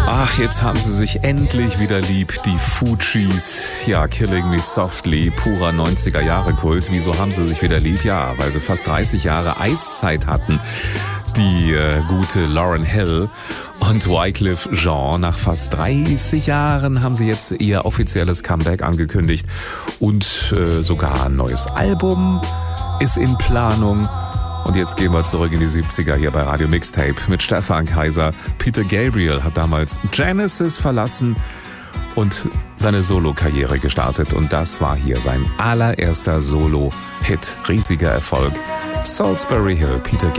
Ach, jetzt haben sie sich endlich wieder lieb, die Fugees. Ja, Killing Me Softly, purer 90er-Jahre-Kult. Wieso haben sie sich wieder lieb? Ja, weil sie fast 30 Jahre Eiszeit hatten. Die gute Lauryn Hill und Wyclef Jean. Nach fast 30 Jahren haben sie jetzt ihr offizielles Comeback angekündigt. Und sogar ein neues Album ist in Planung. Und jetzt gehen wir zurück in die 70er hier bei Radio Mixtape mit Stefan Kaiser. Peter Gabriel hat damals Genesis verlassen und seine Solo-Karriere gestartet. Und das war hier sein allererster Solo-Hit. Riesiger Erfolg. Salisbury Hill, Peter